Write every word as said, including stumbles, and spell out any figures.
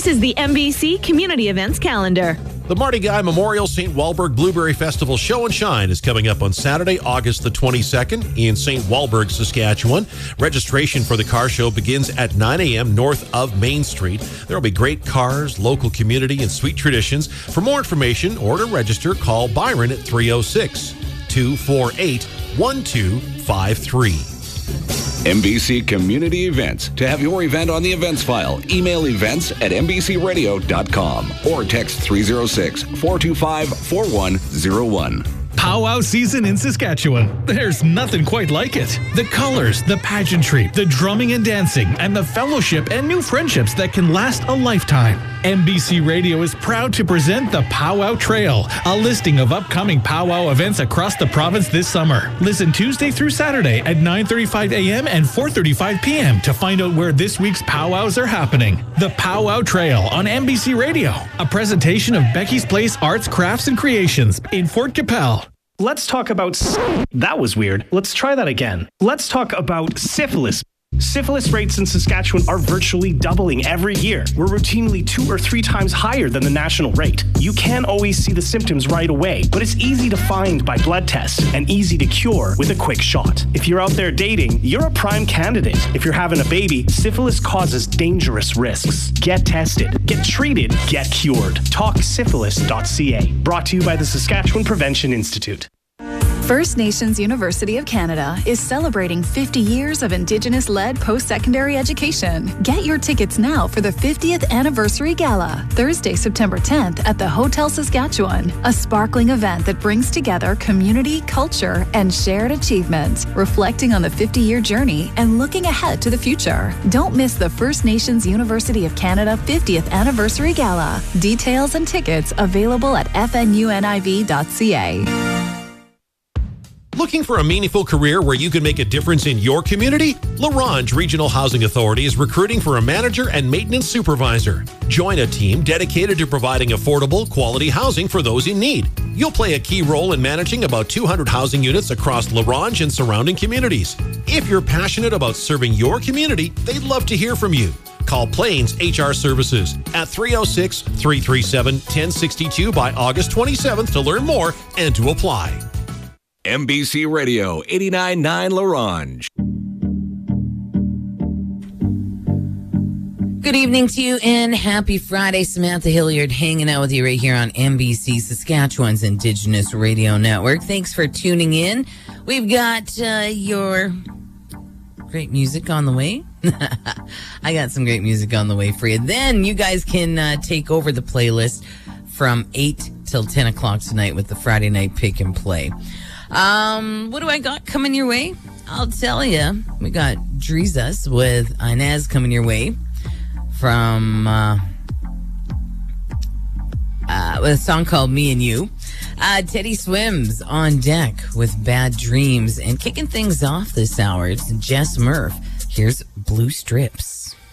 This is the M B C Community Events Calendar. The Marty Guy Memorial Saint Walburg Blueberry Festival Show and Shine is coming up on Saturday, August the twenty-second in Saint Walburg, Saskatchewan. Registration for the car show begins at nine a.m. north of Main Street. There will be great cars, local community, and sweet traditions. For more information or to register, call Byron at three oh six, two four eight, one two five three. M B C Community Events. To have your event on the events file, email events at m b c radio dot com or text three oh six, four two five, four one oh one. Powwow season in Saskatchewan. There's nothing quite like it. The colors, the pageantry, the drumming and dancing, and the fellowship and new friendships that can last a lifetime. M B C Radio is proud to present the Powwow Trail, a listing of upcoming powwow events across the province this summer. Listen Tuesday through Saturday at nine thirty-five a.m. and four thirty-five p.m. to find out where this week's powwows are happening. The Powwow Trail on M B C Radio, a presentation of Becky's Place Arts, Crafts, and Creations in Fort Capel. Let's talk about... That was weird. Let's try that again. Let's talk about syphilis. Syphilis rates in Saskatchewan are virtually doubling every year. We're routinely two or three times higher than the national rate. You can't always see the symptoms right away, but it's easy to find by blood tests and easy to cure with a quick shot. If you're out there dating, you're a prime candidate. If you're having a baby, syphilis causes dangerous risks. Get tested, get treated, get cured. talk syphilis dot c a. Brought to you by the Saskatchewan Prevention Institute. First Nations University of Canada is celebrating fifty years of Indigenous-led post-secondary education. Get your tickets now for the fiftieth Anniversary Gala, Thursday, September tenth at the Hotel Saskatchewan, a sparkling event that brings together community, culture, and shared achievement, reflecting on the fifty-year journey and looking ahead to the future. Don't miss the First Nations University of Canada fiftieth Anniversary Gala. Details and tickets available at f n u n i v dot c a. Looking for a meaningful career where you can make a difference in your community? La Ronge Regional Housing Authority is recruiting for a manager and maintenance supervisor. Join a team dedicated to providing affordable, quality housing for those in need. You'll play a key role in managing about two hundred housing units across La Ronge and surrounding communities. If you're passionate about serving your community, they'd love to hear from you. Call Plains H R Services at three oh six, three three seven, one oh six two by August twenty-seventh to learn more and to apply. M B C Radio, eighty-nine point nine La Ronge. Good evening to you and happy Friday. Samantha Hilliard hanging out with you right here on M B C, Saskatchewan's Indigenous Radio Network. Thanks for tuning in. We've got uh, your great music on the way. I got some great music on the way for you. Then you guys can uh, take over the playlist from eight till ten o'clock tonight with the Friday Night Pick and Play. Um, what do I got coming your way? I'll tell you. We got Drizas with Inez coming your way from uh, uh, with a song called Me and You. Uh, Teddy Swims on deck with Bad Dreams. And kicking things off this hour, it's Jess Murph. Here's Blue Strips.